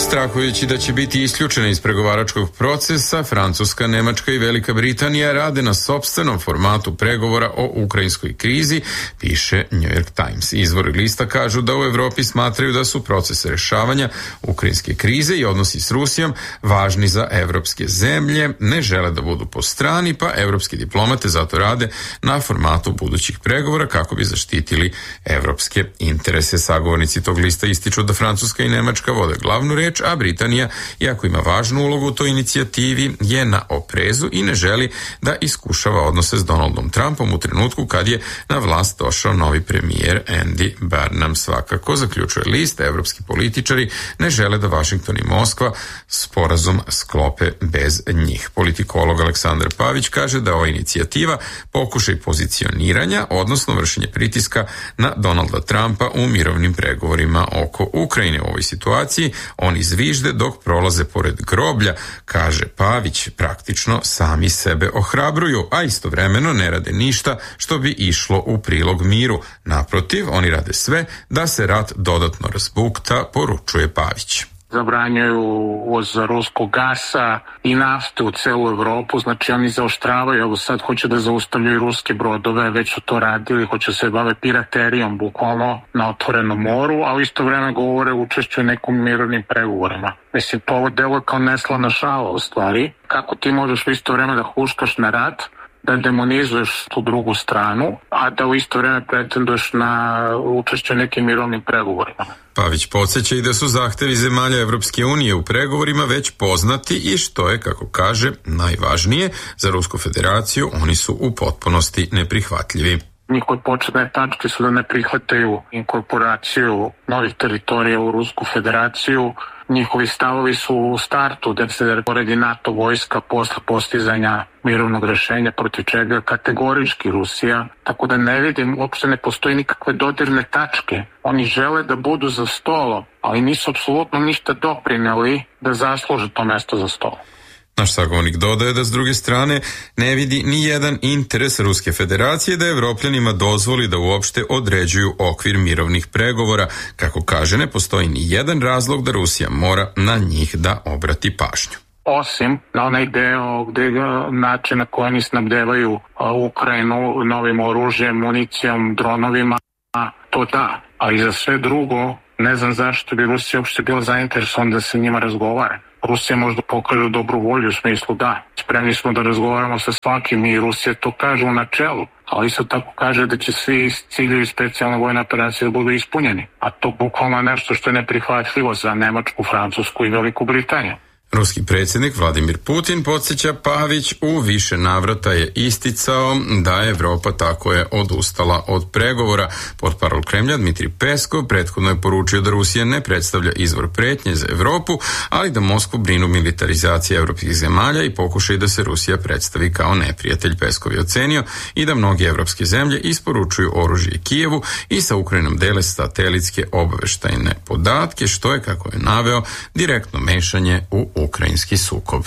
Strahujući da će biti isključena iz pregovaračkog procesa, Francuska, Nemačka i Velika Britanija rade na sopstvenom formatu pregovora o ukrajinskoj krizi, piše New York Times. Izvori lista kažu da u Evropi smatraju da su proces rešavanja ukrajinske krize i odnosi s Rusijom važni za evropske zemlje, ne žele da budu po strani, pa evropski diplomate zato rade na formatu budućih pregovora kako bi zaštitili evropske interese. Sagovornici tog lista ističu da Francuska i Nemačka vode glavnu reč, a Britanija, iako ima važnu ulogu u toj inicijativi, je na oprezu i ne želi da iskušava odnose s Donaldom Trumpom u trenutku kad je na vlast došao novi premijer Andy Burnham. Svakako, zaključuje list, evropski političari ne žele da Vašington i Moskva sporazum sklope bez njih. Politikolog Aleksandar Pavić kaže da ova inicijativa pokušaj pozicioniranja, odnosno vršenje pritiska na Donalda Trumpa u mirovnim pregovorima oko Ukrajine. U ovoj situaciji oni zvižde dok prolaze pored groblja, kaže Pavić, praktično sami sebe ohrabruju, a istovremeno ne rade ništa što bi išlo u prilog miru. Naprotiv, oni rade sve da se rat dodatno razbukta, poručuje Pavić. Zabranjuju uvoz ruskog gasa i nafte u celu Evropu, znači oni zaoštravaju, evo sad hoće da zaustavljaju ruske brodove, već su to radili, hoće se bave piraterijom bukvalno na otvorenom moru, a u isto vreme govore o učešću u nekim mirovnim pregovorima. Mislim, to ovo delo kao neslana šala u stvari. Kako ti možeš u isto vreme da huškaš na rat, da demonizuješ tu drugu stranu, a da u isto vreme pretenduješ na učešće u nekim mirovnim pregovorima. Pavić podsjeća i da su zahtevi zemalja Evropske unije u pregovorima već poznati i što je, kako kaže, najvažnije za Rusku federaciju, oni su u potpunosti neprihvatljivi. Njihove početne tačke su da ne prihvataju inkorporaciju novih teritorija u Rusku federaciju. Njihovi stavovi su u startu da se poredi NATO vojska posle postizanja mirovnog rešenja, protiv čega kategorički Rusija. Tako da ne vidim, uopšte ne postoji nikakve dodirne tačke. Oni žele da budu za stolom, ali nisu apsolutno ništa doprineli da zasluže to mesto za stolom. Naš sagovornik dodaje da s druge strane ne vidi ni jedan interes Ruske federacije da Evropljanima dozvoli da uopšte određuju okvir mirovnih pregovora. Kako kaže, ne postoji ni jedan razlog da Rusija mora na njih da obrati pažnju. Osim na onaj deo gde način na koji oni snabdevaju Ukrajinu novim oružjem, municijom, dronovima, to da. Ali za sve drugo ne znam zašto bi Rusija uopšte bila zainteresovana da se njima razgovara. Rusija možda pokaže dobru volju u smislu da, spremni smo da razgovaramo sa svakim i Rusija to kaže u načelu, ali isto tako kaže da će svi ciljevi specijalne vojne operacije da budu ispunjeni, a to bukvalno nešto što je neprihvatljivo za Nemačku, Francusku i Veliku Britaniju. Ruski predsjednik Vladimir Putin, podsjeća Pavić, u više navrata je isticao da je Evropa tako je odustala od pregovora. Portparol Kremlja Dmitrij Peskov prethodno je poručio da Rusija ne predstavlja izvor pretnje za Evropu, ali da Moskvu brinu militarizacija evropskih zemalja i pokušaj da se Rusija predstavi kao neprijatelj. Peskov je ocenio i da mnoge evropske zemlje isporučuju oružje Kijevu i sa Ukrajinom dele satelitske obaveštajne podatke, što je, kako je naveo, direktno mešanje u ukrajinski sukob.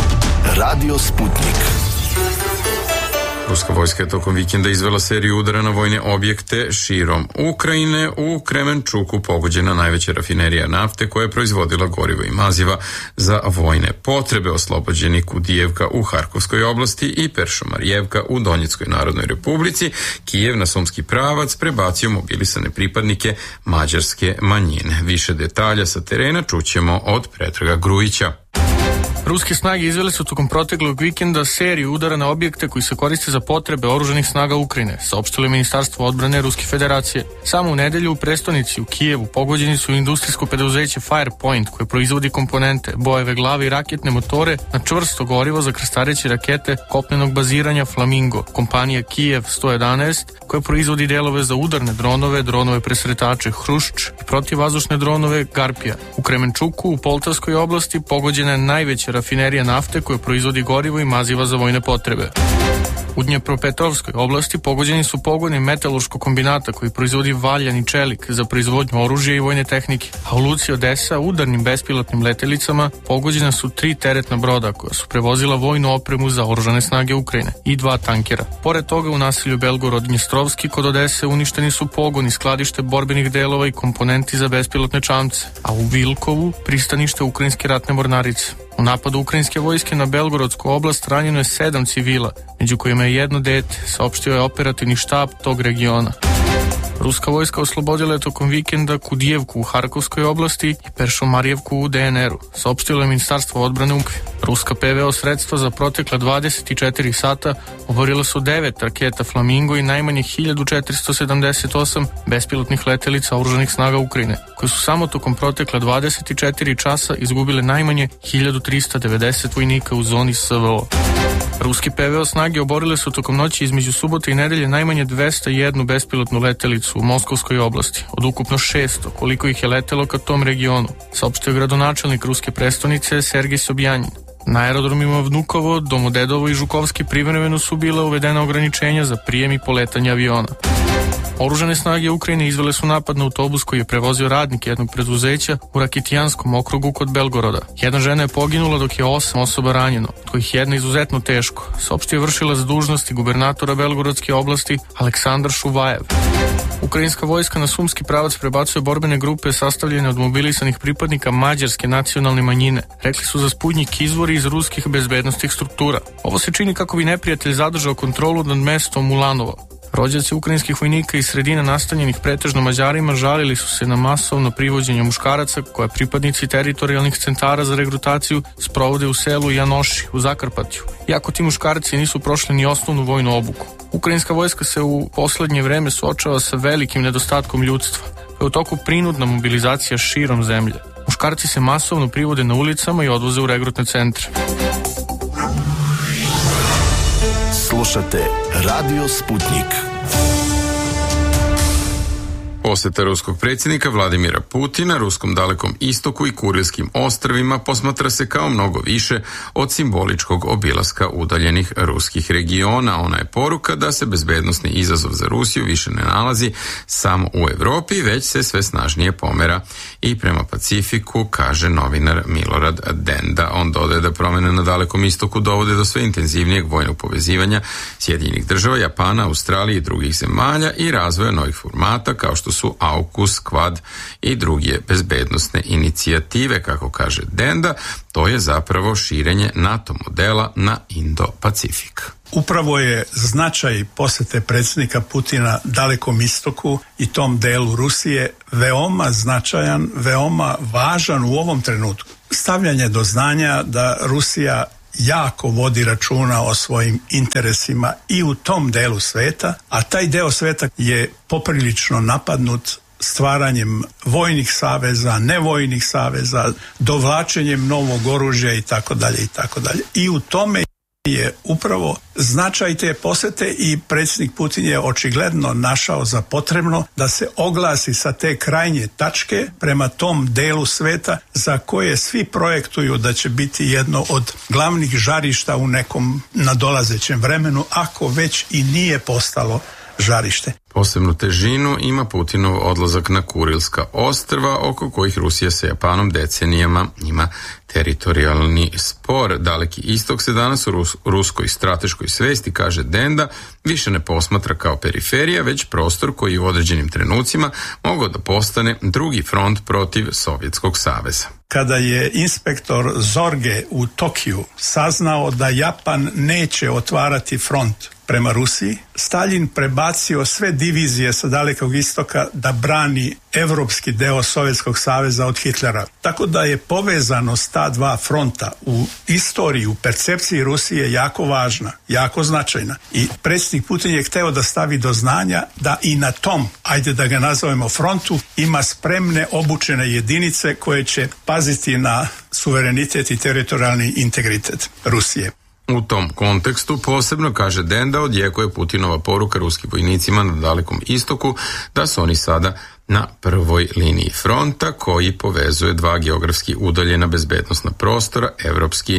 Radio Sputnik. Ruska vojska je tokom vikenda izvela seriju udara na vojne objekte širom Ukrajine. U Kremenčuku pogođena najveća rafinerija nafte koja je proizvodila gorivo i maziva za vojne potrebe. Oslobođeni Kudijevka u Harkovskoj oblasti i Peršomarjevka u Donjeckoj narodnoj republici. Kijev na Sumski pravac prebacio mobilisane pripadnike mađarske manjine. Više detalja sa terena čućemo od Predraga Grujića. Ruske snage izvele su tokom proteklog vikenda seriju udara na objekte koji se koriste za potrebe oružanih snaga Ukrajine, saopštilo je Ministarstvo odbrane Ruske federacije. Samo u nedelju u prestonici u Kijevu pogođeni su industrijsko preduzeće Firepoint koje proizvodi komponente, bojeve glave i raketne motore na čvrsto gorivo za krstareće rakete kopnenog baziranja Flamingo, kompanija Kijev 111 koja proizvodi delove za udarne dronove, dronove presretače Hrušč i protivvazdušne dronove Garpija. U Kremenčuku u Poltavskoj oblasti pogođena je najveća rafinerija nafte koja proizvodi gorivo i maziva za vojne potrebe. U Dnjepropetrovskoj oblasti pogođeni su pogoni metalurškog kombinata koji proizvodi valjan i čelik za proizvodnju oružja i vojne tehnike, a u luci Odesa udarnim bespilotnim letelicama pogođena su 3 teretna broda koja su prevozila vojnu opremu za oružane snage Ukrajine i 2 tankera. Pored toga u naselju Belgorod-Dnjestrovski kod Odese uništeni su pogoni, skladište borbenih delova i komponenti za bespilotne čamce, a u Vilkovu pristanište ukrajinske ratne mornarice. U napadu ukrajinske vojske na Belgorodsku oblast ranjeno je 7 civila, među kojima je 1 dete, saopštio je operativni štab tog regiona. Ruska vojska oslobodila je tokom vikenda Kudijevku u Harkovskoj oblasti i Peršomarjevku u DNR-u, saopštilo je Ministarstvo odbrane Ukrajine. Ruska PVO sredstva za protekla 24 sata oborila su 9 raketa Flamingo i najmanje 1478 bespilotnih letelica oružanih snaga Ukrajine, koje su samo tokom protekla 24 časa izgubile najmanje 1390 vojnika u zoni SVO. Ruski PVO snage oborile su tokom noći između subote i nedelje najmanje 201 bespilotnu letelicu u Moskovskoj oblasti, od ukupno 600, koliko ih je letelo ka tom regionu, saopštio gradonačelnik ruske prestonice Sergej Sobjanin. Na aerodromima Vnukovo, Domodedovo i Žukovski privremeno su bila uvedena ograničenja za prijem i poletanje aviona. Oružane snage Ukrajine izvele su napad na autobus koji je prevozio radnike jednog preduzeća u Rakitijanskom okrugu kod Belgoroda. Jedna žena je poginula dok je 8 osoba ranjeno, od kojih jedna izuzetno teško, saopštio vršilac dužnosti gubernatora Belgorodske oblasti Aleksandar Šuvajev. Ukrajinska vojska na Sumski pravac prebacuje borbene grupe sastavljene od mobilisanih pripadnika mađarske nacionalne manjine, rekli su za Sputnik izvori iz ruskih bezbednostnih struktura. Ovo se čini kako bi neprijatelj zadržao kontrolu nad mestom Mulanovo. Rođaci ukrajinskih vojnika iz sredina nastanjenih pretežno Mađarima žalili su se na masovno privođenje muškaraca koje pripadnici teritorijalnih centara za regrutaciju sprovode u selu Janoši u Zakarpatju, iako ti muškarci nisu prošli ni osnovnu vojnu obuku. Ukrajinska vojska se u poslednje vreme suočava sa velikim nedostatkom ljudstva, pa je u toku prinudna mobilizacija širom zemlje. Muškarci se masovno privode na ulicama i odvoze u regrutne centre. Slušate Radio Sputnik. Poseta ruskog predsjednika Vladimira Putina ruskom Dalekom istoku i Kurilskim ostrvima posmatra se kao mnogo više od simboličkog obilaska udaljenih ruskih regiona. Ona je poruka da se bezbednosni izazov za Rusiju više ne nalazi samo u Evropi, već se sve snažnije pomera i prema Pacifiku, kaže novinar Milorad Denda. On dodaje da promjene na Dalekom istoku dovode do sve intenzivnijeg vojnog povezivanja Sjedinjenih država, Japana, Australije i drugih zemalja i razvoja novih formata kao što su AUKUS, Quad i druge bezbednosne inicijative, kako kaže Denda. To je zapravo širenje NATO modela na Indo-Pacifik. Upravo je značaj posete predsjednika Putina Dalekom istoku i tom delu Rusije veoma značajan, veoma važan u ovom trenutku. Stavljanje do znanja da Rusija jako vodi računa o svojim interesima i u tom delu sveta, a taj deo sveta je poprilično napadnut stvaranjem vojnih saveza, nevojnih saveza, dovlačenjem novog oružja i tako dalje i tako dalje. I u tome je upravo značaj te posete i predsjednik Putin je očigledno našao za potrebno da se oglasi sa te krajnje tačke prema tom delu sveta za koje svi projektuju da će biti jedno od glavnih žarišta u nekom nadolazećem vremenu, ako već i nije postalo žarište. Posebnu težinu ima Putinov odlazak na Kurilska ostrva, oko kojih Rusija sa Japanom decenijama ima teritorijalni spor. Daleki istok se danas u ruskoj strateškoj svesti, kaže Denda, više ne posmatra kao periferija, već prostor koji u određenim trenucima mogao da postane drugi front protiv Sovjetskog saveza. Kada je inspektor Zorge u Tokiju saznao da Japan neće otvarati front prema Rusiji, Stalin prebacio sve divizije sa Dalekog istoka da brani evropski deo Sovjetskog saveza od Hitlera. Tako da je povezanost ta dva fronta u istoriji, u percepciji Rusije jako važna, jako značajna. I predsjednik Putin je hteo da stavi do znanja da i na tom, ajde da ga nazovemo frontu, ima spremne obučene jedinice koje će paziti na suverenitet i teritorijalni integritet Rusije. U tom kontekstu posebno, kaže Denda, odjekuje Putinova poruka ruskim vojnicima na Dalekom istoku da su oni sada na prvoj liniji fronta koji povezuje dva geografski udaljena bezbednosna prostora, evropski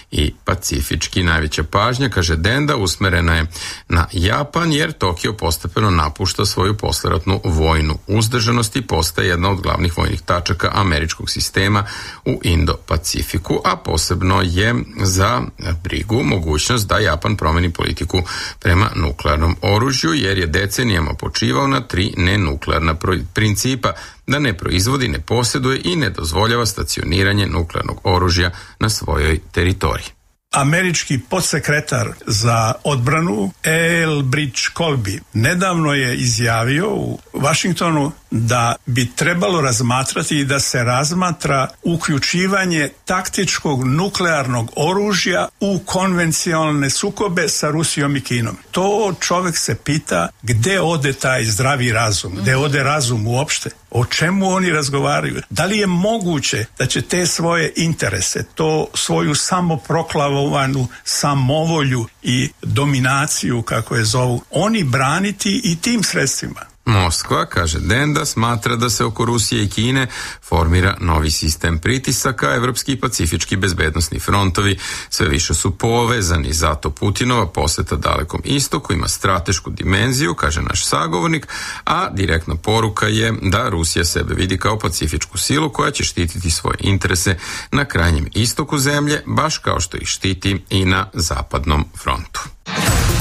i pacifički. Najveća pažnja, kaže Denda, usmerena je na Japan jer Tokio postepeno napušta svoju posleratnu vojnu uzdržanost i postaje jedna od glavnih vojnih tačaka američkog sistema u Indo-Pacifiku, a posebno je za brigu mogućnost da Japan promeni politiku prema nuklearnom oružju jer je decenijama počivao na 3 nenuklearna principa: da ne proizvodi, ne posjeduje i ne dozvoljava stacioniranje nuklearnog oružja na svojoj teritoriji. Američki podsekretar za odbranu Elbridge Colby nedavno je izjavio u Washingtonu da bi trebalo razmatrati i da se razmatra uključivanje taktičkog nuklearnog oružja u konvencionalne sukobe sa Rusijom i Kinom. To čovjek se pita gde ode taj zdravi razum, gde ode razum uopšte, o čemu oni razgovaraju. Da li je moguće da će te svoje interese, to svoju samoproklavovanu samovolju i dominaciju, kako je zovu, oni braniti i tim sredstvima? Moskva, kaže Denda, smatra da se oko Rusije i Kine formira novi sistem pritisaka. Evropski i pacifički bezbednosni frontovi sve više su povezani, zato Putinova poseta Dalekom istoku ima stratešku dimenziju, kaže naš sagovornik, a direktna poruka je da Rusija sebe vidi kao pacifičku silu koja će štititi svoje interese na krajnjem istoku zemlje, baš kao što ih štiti i na zapadnom frontu.